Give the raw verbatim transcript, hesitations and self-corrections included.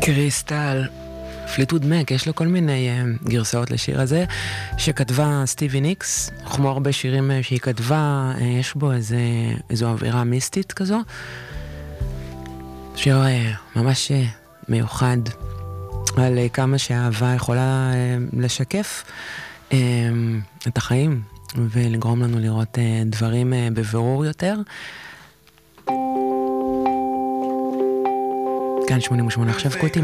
קריסטל, פליטווד מק, יש לו כל מיני uh, גרסאות לשיר הזה, שכתבה סטיבי ניקס, כמו הרבה שירים uh, שהיא כתבה, uh, יש בו איזה, איזו אווירה מיסטית כזו, שיר uh, ממש uh, מיוחד, על uh, כמה שהאהבה יכולה uh, לשקף uh, את החיים, ולגרום לנו לראות uh, דברים uh, בבירור יותר. כאן שמונים ושמונה עכשיו קוטי